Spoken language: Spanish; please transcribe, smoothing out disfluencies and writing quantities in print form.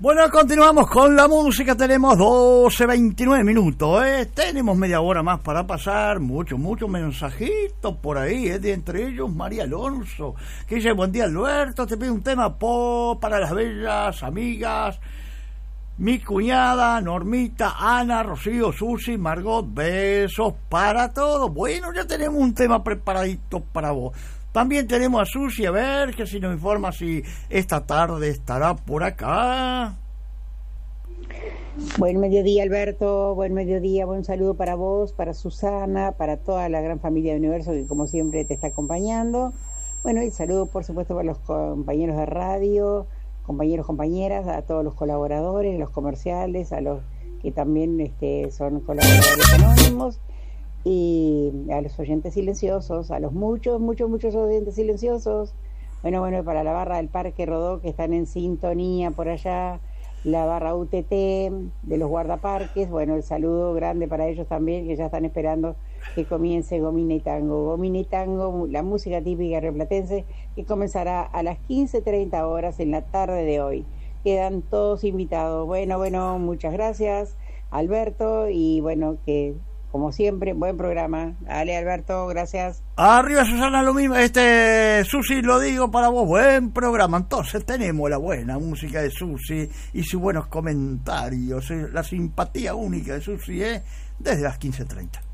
Bueno, continuamos con la música, tenemos 12:29 minutos, tenemos media hora más para pasar, muchos mensajitos por ahí, de entre ellos María Alonso, que dice: buen día Alberto, te pido un tema para las bellas amigas, mi cuñada, Normita, Ana, Rocío, Susi, Margot, besos para todos. Bueno, ya tenemos un tema preparadito para vos. También tenemos a Susi, a ver, que si nos informa si esta tarde estará por acá. Buen mediodía, Alberto, buen mediodía, buen saludo para vos, para Susana, para toda la gran familia de Universo que como siempre te está acompañando. Bueno, y saludo por supuesto para los compañeros de radio, compañeros, compañeras, a todos los colaboradores, los comerciales, a los que también son colaboradores anónimos, y a los oyentes silenciosos, a los muchos oyentes silenciosos. Bueno, para la barra del Parque Rodó, que están en sintonía por allá, la barra UTT de los guardaparques, bueno, el saludo grande para ellos también, que ya están esperando que comience Gomina y Tango, la música típica rioplatense, que comenzará a las 15:30 horas en la tarde de hoy. Quedan todos invitados. Bueno, muchas gracias, Alberto, y bueno, que como siempre, buen programa. Dale, Alberto, gracias. Arriba, Susana, lo mismo. Susi, lo digo para vos, buen programa. Entonces tenemos la buena música de Susi y sus buenos comentarios, la simpatía única de Susi, desde las 15:30.